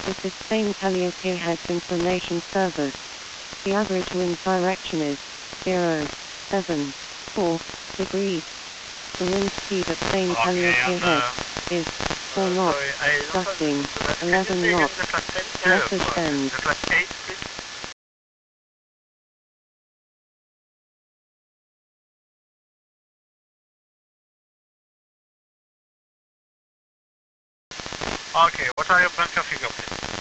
This is Spain Calliope Heads Information Service. The average wind direction is 074 degrees. The wind speed at Spain Calliope Heads is 4 knots, gusting 11 knots. Message ends. Okay, what are your bunker figure, please?